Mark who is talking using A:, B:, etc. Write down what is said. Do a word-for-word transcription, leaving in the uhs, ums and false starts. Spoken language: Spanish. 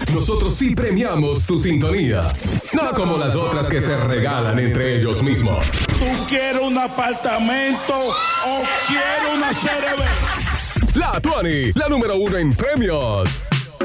A: Nosotros sí premiamos tu sintonía. No como las otras que se regalan entre ellos mismos.
B: ¿Tú quieres un apartamento o quieres una C R B?
A: La Tuani, la número uno en premios.